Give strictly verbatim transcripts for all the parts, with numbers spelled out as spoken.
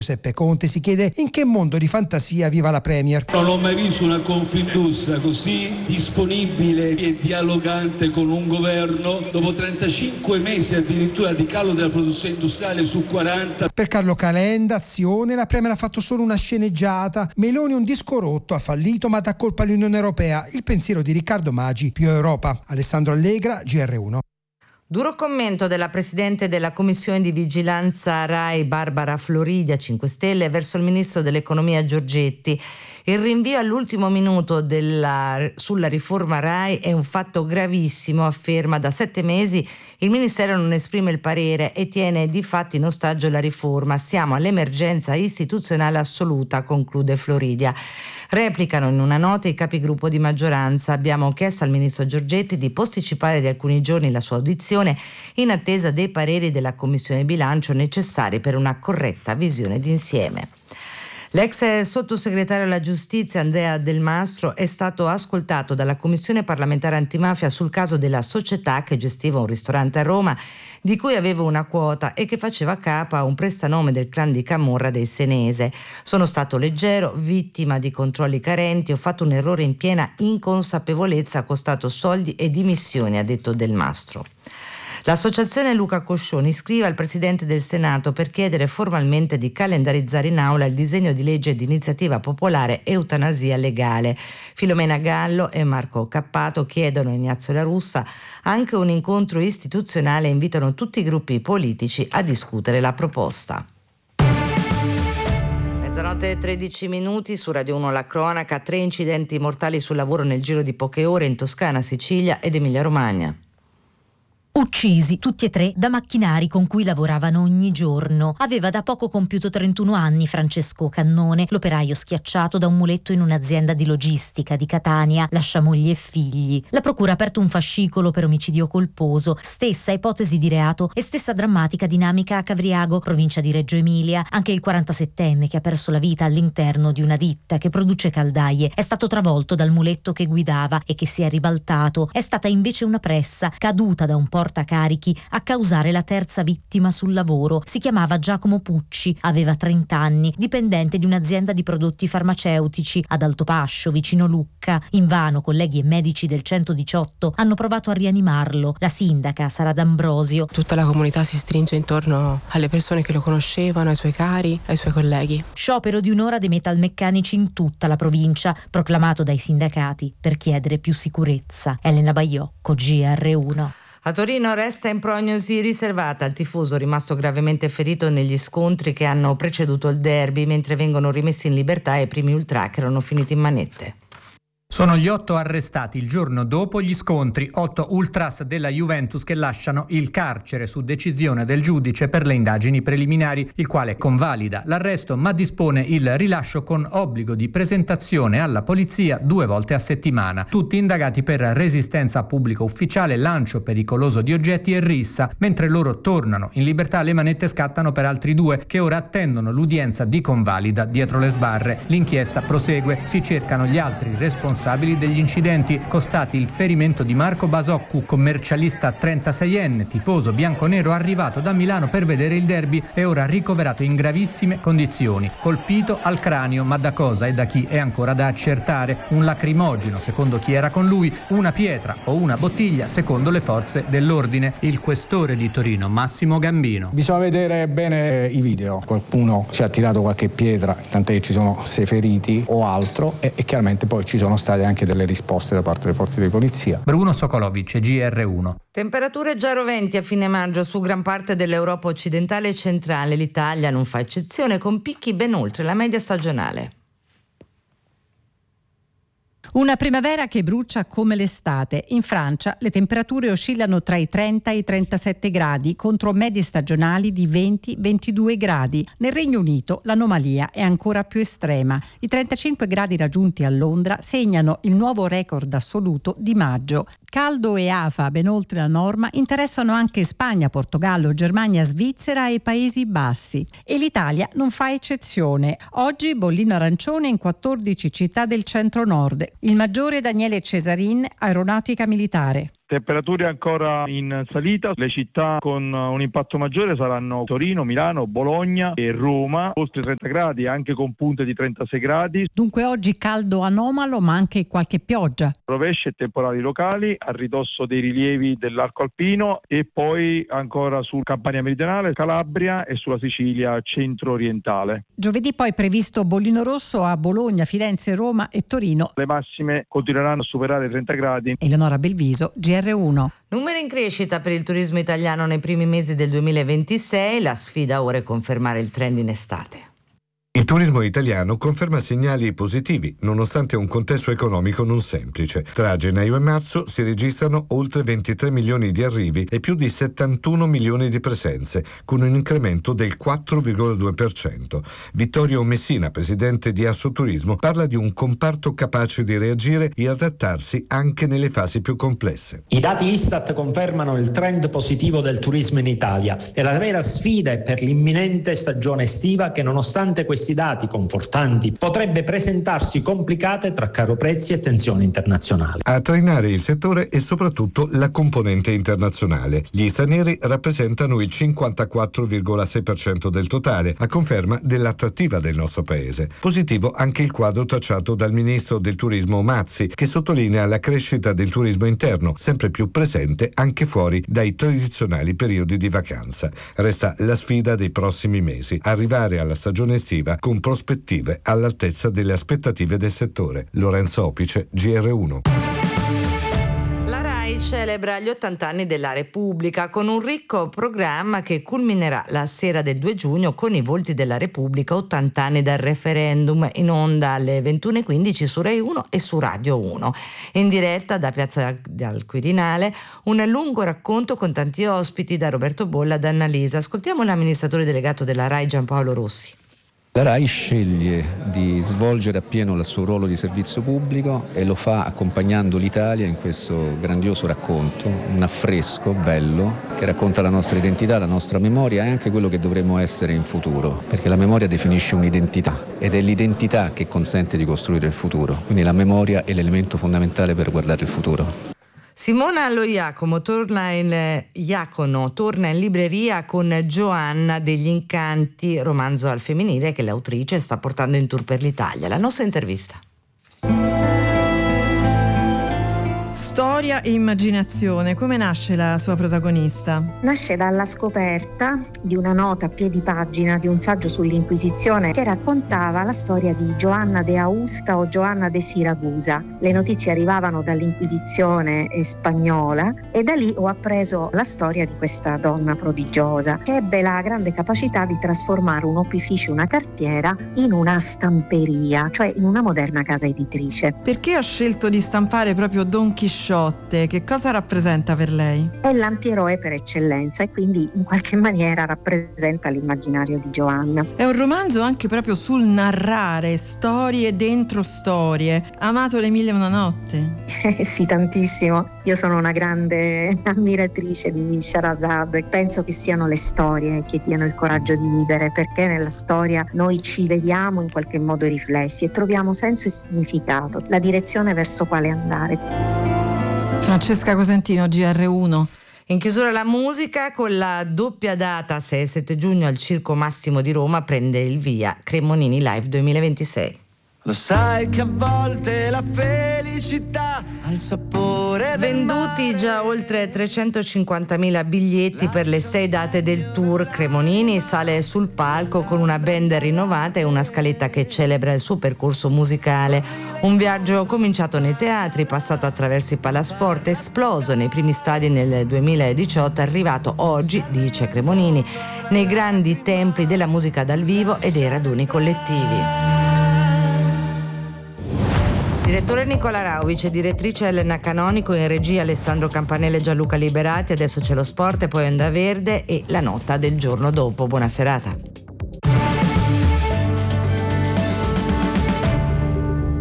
Giuseppe Conte si chiede in che mondo di fantasia viva la Premier. Non ho mai visto una Confindustria così disponibile e dialogante con un governo dopo trentacinque mesi addirittura di calo della produzione industriale su quaranta. Per Carlo Calenda, azione, la Premier ha fatto solo una sceneggiata. Meloni un disco rotto, ha fallito ma dà colpa all'Unione Europea. Il pensiero di Riccardo Maggi, più Europa. Alessandro Allegra, G R uno. Duro commento della Presidente della Commissione di Vigilanza RAI Barbara Floridia, cinque Stelle, verso il Ministro dell'Economia Giorgetti. Il rinvio all'ultimo minuto della, sulla riforma RAI è un fatto gravissimo, afferma. Da sette mesi il Ministero non esprime il parere e tiene di fatti in ostaggio la riforma. Siamo all'emergenza istituzionale assoluta, conclude Floridia. Replicano in una nota i capigruppo di maggioranza. Abbiamo chiesto al Ministro Giorgetti di posticipare di alcuni giorni la sua audizione in attesa dei pareri della Commissione Bilancio necessari per una corretta visione d'insieme. L'ex sottosegretario alla giustizia Andrea Del Mastro è stato ascoltato dalla Commissione parlamentare antimafia sul caso della società che gestiva un ristorante a Roma di cui aveva una quota e che faceva capo a un prestanome del clan di Camorra del Senese. Sono stato leggero, vittima di controlli carenti, ho fatto un errore in piena inconsapevolezza, ha costato soldi e dimissioni, ha detto Del Mastro. L'associazione Luca Coscioni scrive al Presidente del Senato per chiedere formalmente di calendarizzare in aula il disegno di legge di iniziativa popolare eutanasia legale. Filomena Gallo e Marco Cappato chiedono a Ignazio La Russa anche un incontro istituzionale e invitano tutti i gruppi politici a discutere la proposta. Mezzanotte e tredici minuti, su Radio uno la cronaca, tre incidenti mortali sul lavoro nel giro di poche ore in Toscana, Sicilia ed Emilia Romagna. Uccisi tutti e tre da macchinari con cui lavoravano ogni giorno. Aveva da poco compiuto trentuno anni Francesco Cannone, l'operaio schiacciato da un muletto in un'azienda di logistica di Catania, lascia moglie e figli. La procura ha aperto un fascicolo per omicidio colposo, stessa ipotesi di reato e stessa drammatica dinamica a Cavriago, provincia di Reggio Emilia. Anche il quarantasettenne che ha perso la vita all'interno di una ditta che produce caldaie è stato travolto dal muletto che guidava e che si è ribaltato. È stata invece una pressa caduta da un portacarichi a causare la terza vittima sul lavoro. Si chiamava Giacomo Pucci, aveva trenta anni, dipendente di un'azienda di prodotti farmaceutici ad Altopascio, vicino Lucca. Invano colleghi e medici del centodiciotto hanno provato a rianimarlo. La sindaca Sara D'Ambrosio. Tutta la comunità si stringe intorno alle persone che lo conoscevano, ai suoi cari, ai suoi colleghi. Sciopero di un'ora dei metalmeccanici in tutta la provincia, proclamato dai sindacati per chiedere più sicurezza. Elena Baiocco, G R uno. A Torino resta in prognosi riservata al tifoso rimasto gravemente ferito negli scontri che hanno preceduto il derby, mentre vengono rimessi in libertà i primi ultra che erano finiti in manette. Sono gli otto arrestati il giorno dopo gli scontri, otto ultras della Juventus che lasciano il carcere su decisione del giudice per le indagini preliminari, il quale convalida l'arresto ma dispone il rilascio con obbligo di presentazione alla polizia due volte a settimana. Tutti indagati per resistenza a pubblico ufficiale, lancio pericoloso di oggetti e rissa. Mentre loro tornano in libertà, le manette scattano per altri due che ora attendono l'udienza di convalida dietro le sbarre. L'inchiesta prosegue, si cercano gli altri responsabili degli incidenti costati il ferimento di Marco Basoccu, commercialista trentaseienne, tifoso bianconero arrivato da Milano per vedere il derby e ora ricoverato in gravissime condizioni, colpito al cranio, ma da cosa e da chi è ancora da accertare. Un lacrimogeno secondo chi era con lui, una pietra o una bottiglia secondo le forze dell'ordine. Il questore di Torino Massimo Gambino. Bisogna vedere bene i video, qualcuno ci ha tirato qualche pietra, tant'è che ci sono sei feriti o altro e, e chiaramente poi ci sono stati anche delle risposte da parte delle forze di polizia. Bruno Sokolovic, G R uno. Temperature già roventi a fine maggio su gran parte dell'Europa occidentale e centrale. L'Italia non fa eccezione, con picchi ben oltre la media stagionale. Una primavera che brucia come l'estate. In Francia le temperature oscillano tra i trenta e i trentasette gradi contro medie stagionali di venti ventidue gradi. Nel Regno Unito l'anomalia è ancora più estrema. I trentacinque gradi raggiunti a Londra segnano il nuovo record assoluto di maggio. Caldo e afa ben oltre la norma interessano anche Spagna, Portogallo, Germania, Svizzera e Paesi Bassi. E l'Italia non fa eccezione. Oggi bollino arancione in quattordici città del centro-nord. Il maggiore Daniele Cesarin, Aeronautica Militare. Temperature ancora in salita, le città con un impatto maggiore saranno Torino, Milano, Bologna e Roma, oltre trenta gradi, anche con punte di trentasei gradi. Dunque oggi caldo anomalo, ma anche qualche pioggia. Rovesce e temporali locali a ridosso dei rilievi dell'arco alpino e poi ancora su Campania meridionale, Calabria e sulla Sicilia centro-orientale. Giovedì poi previsto bollino rosso a Bologna, Firenze, Roma e Torino. Le massime continueranno a superare i trenta gradi. Eleonora Belviso, G R uno. Numeri in crescita per il turismo italiano nei primi mesi del duemilaventisei, la sfida ora è confermare il trend in estate. Il turismo italiano conferma segnali positivi, nonostante un contesto economico non semplice. Tra gennaio e marzo si registrano oltre ventitré milioni di arrivi e più di settantuno milioni di presenze, con un incremento del quattro virgola due per cento. Vittorio Messina, presidente di Assoturismo, parla di un comparto capace di reagire e adattarsi anche nelle fasi più complesse. I dati Istat confermano il trend positivo del turismo in Italia e la vera sfida è per l'imminente stagione estiva che, nonostante questi Questi dati confortanti, potrebbe presentarsi complicate tra caro prezzi e tensioni internazionali. A trainare il settore è soprattutto la componente internazionale. Gli stranieri rappresentano il cinquantaquattro virgola sei per cento del totale, a conferma dell'attrattiva del nostro paese. Positivo anche il quadro tracciato dal ministro del turismo Mazzi, che sottolinea la crescita del turismo interno, sempre più presente anche fuori dai tradizionali periodi di vacanza. Resta la sfida dei prossimi mesi, arrivare alla stagione estiva con prospettive all'altezza delle aspettative del settore. Lorenzo Opice, G R uno. La RAI celebra gli ottanta anni della Repubblica con un ricco programma che culminerà la sera del due giugno con i volti della Repubblica, ottanta anni dal referendum, in onda alle ventuno e quindici su Rai uno e su Radio uno. In diretta da Piazza del Quirinale, un lungo racconto con tanti ospiti, da Roberto Bolla ad Annalisa. Ascoltiamo l'amministratore delegato della RAI, Giampaolo Rossi. La RAI sceglie di svolgere appieno il suo ruolo di servizio pubblico e lo fa accompagnando l'Italia in questo grandioso racconto, un affresco bello che racconta la nostra identità, la nostra memoria e anche quello che dovremo essere in futuro, perché la memoria definisce un'identità ed è l'identità che consente di costruire il futuro, quindi la memoria è l'elemento fondamentale per guardare il futuro. Simona Lo Iacono torna in, Iacono torna in libreria con Gioanna degli Incanti, romanzo al femminile che l'autrice sta portando in tour per l'Italia. La nostra intervista. Storia e immaginazione, come nasce la sua protagonista? Nasce dalla scoperta di una nota a piedi pagina di un saggio sull'Inquisizione che raccontava la storia di Gioanna de Austa o Gioanna de Siracusa. Le notizie arrivavano dall'Inquisizione spagnola e da lì ho appreso la storia di questa donna prodigiosa che ebbe la grande capacità di trasformare un opificio, una cartiera, in una stamperia, cioè in una moderna casa editrice. Perché ha scelto di stampare proprio Don Chisciotte? Che cosa rappresenta per lei? È l'antieroe per eccellenza e quindi in qualche maniera rappresenta l'immaginario di Gioanna. È un romanzo anche proprio sul narrare storie dentro storie. Ha amato Le Mille e una Notte? Eh, sì, tantissimo. Io sono una grande ammiratrice di Sherazade. Penso che siano le storie che diano il coraggio di vivere, perché nella storia noi ci vediamo in qualche modo riflessi e troviamo senso e significato, la direzione verso quale andare. Francesca Cosentino, G R uno. In chiusura la musica, con la doppia data sei e sette giugno al Circo Massimo di Roma prende il via Cremonini Live duemilaventisei. Lo sai che a volte la felicità ha il sapore del Venduti mare. già oltre trecentocinquantamila biglietti per le sei date del tour. Cremonini sale sul palco con una band rinnovata e una scaletta che celebra il suo percorso musicale. Un viaggio cominciato nei teatri, passato attraverso i palasport, esploso nei primi stadi nel duemiladiciotto, arrivato oggi, dice Cremonini, nei grandi templi della musica dal vivo e dei raduni collettivi. Direttore Nicola Rauvic, direttrice Elena Canonico, in regia Alessandro Campanella e Gianluca Liberati. Adesso c'è lo sport e poi Onda Verde e la nota del giorno dopo. Buona serata.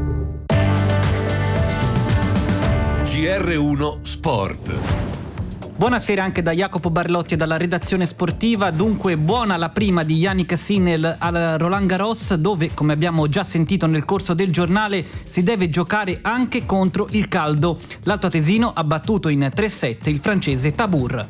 G R uno Sport. Buonasera anche da Jacopo Barlotti e dalla redazione sportiva. Dunque buona la prima di Yannick Sinner al Roland Garros, dove, come abbiamo già sentito nel corso del giornale, si deve giocare anche contro il caldo. L'altoatesino ha battuto in tre set il francese Tabur.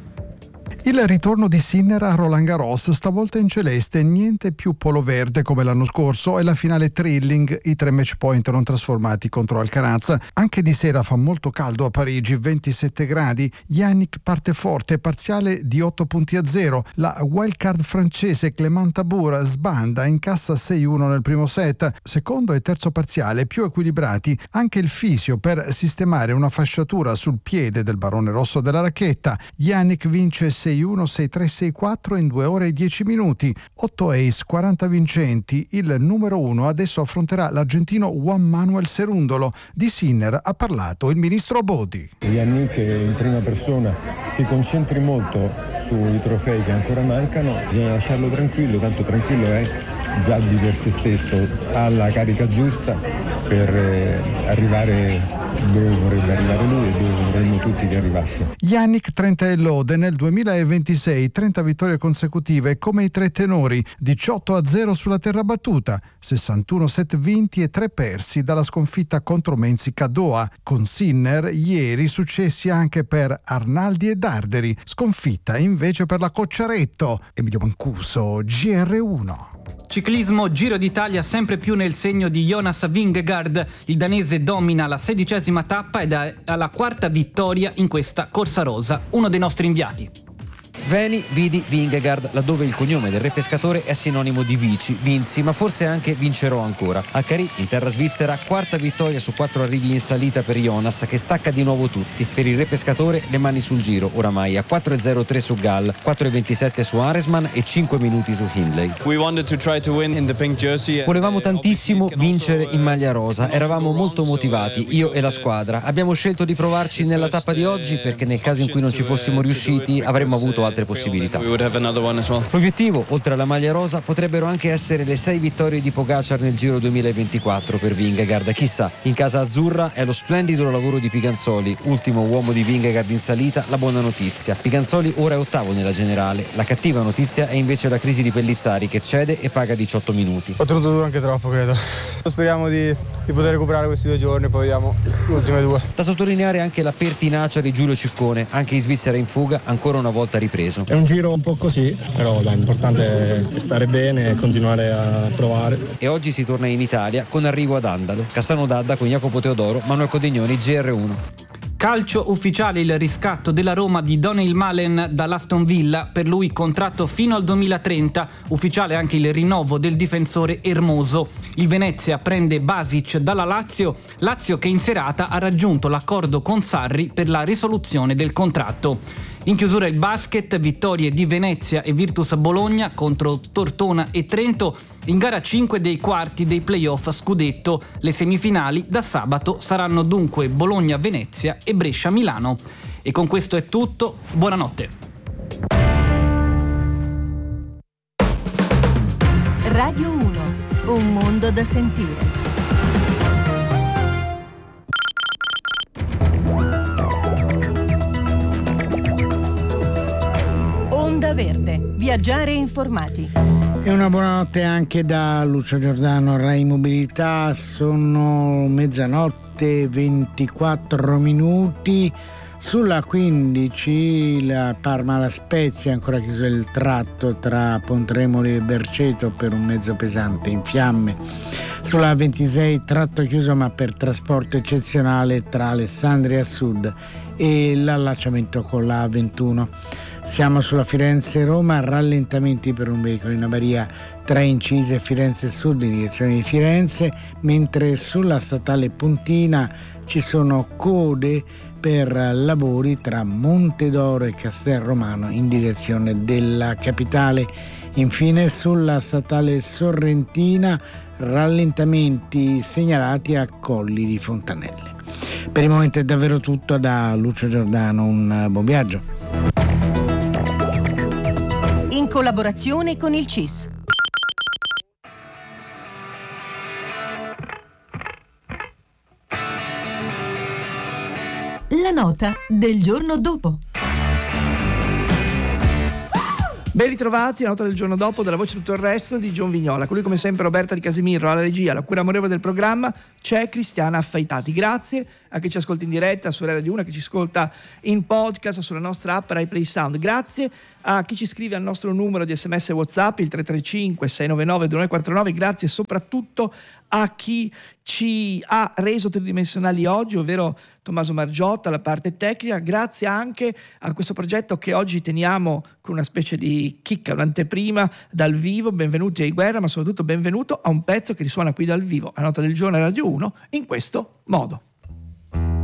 Il ritorno di Sinner a Roland Garros, stavolta in celeste, niente più polo verde come l'anno scorso, e la finale thrilling, i tre match point non trasformati contro Alcaraz. Anche di sera fa molto caldo a Parigi, ventisette gradi. Yannick parte forte, parziale di otto punti a zero. La wildcard francese Clément Tabur sbanda, incassa sei uno nel primo set. Secondo e terzo parziale più equilibrati, anche il fisio per sistemare una fasciatura sul piede del barone rosso della racchetta. Yannick vince sei uno, sei tre, sei quattro in due ore e dieci minuti. otto ace, quaranta vincenti. Il numero uno adesso affronterà l'argentino Juan Manuel Cerundolo. Di Sinner ha parlato il ministro Bodi. Yannick in prima persona si concentri molto sui trofei che ancora mancano, bisogna lasciarlo tranquillo, tanto tranquillo è già di per se stesso, ha la carica giusta per eh, arrivare dove vorrebbe arrivare lui e dove vorremmo tutti che arrivasse. Yannick trenta e lode nel duemilaventisei, trenta vittorie consecutive come i tre tenori, diciotto a zero sulla terra battuta, sessantuno set vinti e tre persi dalla sconfitta contro Mensik a Doha. Con Sinner ieri successi anche per Arnaldi e Darderi, sconfitta invece per la Cocciaretto. Emilio Mancuso, G R uno. Ciclismo, Giro d'Italia sempre più nel segno di Jonas Vingegaard. Il danese domina la sedicesima tappa ed è alla quarta vittoria in questa corsa rosa. Uno dei nostri inviati. Veni, vidi, Vingegaard, laddove il cognome del re pescatore è sinonimo di vici, vinsi, ma forse anche vincerò ancora. A Carì, in terra svizzera, quarta vittoria su quattro arrivi in salita per Jonas, che stacca di nuovo tutti. Per il re pescatore le mani sul giro, oramai a quattro e zero tre su Gall, quattro e ventisette su Aresman e cinque minuti su Hindley. Volevamo tantissimo vincere in maglia rosa, eravamo molto motivati, io e la squadra. Abbiamo scelto di provarci nella tappa di oggi perché nel caso in cui non ci fossimo riusciti avremmo avuto altre possibilità. L'obiettivo, oltre alla maglia rosa, potrebbero anche essere le sei vittorie di Pogacar nel Giro duemilaventiquattro per Vingegaard. Chissà, in casa azzurra è lo splendido lavoro di Piganzoli, ultimo uomo di Vingegaard in salita. La buona notizia: Piganzoli ora è ottavo nella generale. La cattiva notizia è invece la crisi di Pellizzari, che cede e paga diciotto minuti. Ho tenuto duro anche troppo, credo. Speriamo di, di poter recuperare questi due giorni, poi vediamo le ultime due. Da sottolineare anche la pertinacia di Giulio Ciccone, anche in Svizzera in fuga, ancora una volta ripreso. È un giro un po' così, però dai, l'importante è stare bene e continuare a provare. E oggi si torna in Italia con arrivo ad Andalo. Cassano d'Adda con Jacopo Teodoro, Manuel Codignoni, G R uno. Calcio ufficiale, il riscatto della Roma di Donyell Malen dall'Aston Villa, per lui contratto fino al duemilatrenta, ufficiale anche il rinnovo del difensore Ermoso. Il Venezia prende Basic dalla Lazio, Lazio che in serata ha raggiunto l'accordo con Sarri per la risoluzione del contratto. In chiusura il basket, vittorie di Venezia e Virtus Bologna contro Tortona e Trento in gara cinque dei quarti dei playoff scudetto. Le semifinali da sabato saranno dunque Bologna-Venezia e Brescia-Milano. E con questo è tutto, buonanotte. Radio uno, un mondo da sentire. Onda Verde, viaggiare informati. E una buonanotte anche da Lucio Giordano, Rai Mobilità. Sono mezzanotte ventiquattro minuti. Sulla quindici la Parma La Spezia, ancora chiuso il tratto tra Pontremoli e Berceto per un mezzo pesante in fiamme. Sulla ventisei tratto chiuso ma per trasporto eccezionale tra Alessandria Sud e l'allacciamento con la A ventuno. Siamo sulla Firenze-Roma, rallentamenti per un veicolo in avaria tra Incise e Firenze Sud in direzione di Firenze, mentre sulla statale Pontina ci sono code per lavori tra Montedoro e Castelromano in direzione della capitale. Infine sulla statale Sorrentina rallentamenti segnalati a Colli di Fontanelle. Per il momento è davvero tutto da Lucio Giordano, un buon viaggio. In collaborazione con il C I S. La nota del giorno dopo. Ben ritrovati, a nota del giorno dopo, della voce tutto il resto di John Vignola. Con lui come sempre Roberta Di Casimiro, alla regia, la cura amorevole del programma c'è Cristiana Affaitati. Grazie a chi ci ascolta in diretta su Radio uno, a chi ci ascolta in podcast sulla nostra app Rai Play Sound. Grazie a chi ci scrive al nostro numero di sms e WhatsApp, il tre tre cinque sei nove nove due nove quattro nove. Grazie soprattutto a chi ci ha reso tridimensionali oggi, ovvero Tommaso Margiotta, la parte tecnica. Grazie anche a questo progetto che oggi teniamo con una specie di chicca, un'anteprima dal vivo. Benvenuti ai Guerra, ma soprattutto benvenuto a un pezzo che risuona qui dal vivo, a nota del giorno Radio uno, in questo modo.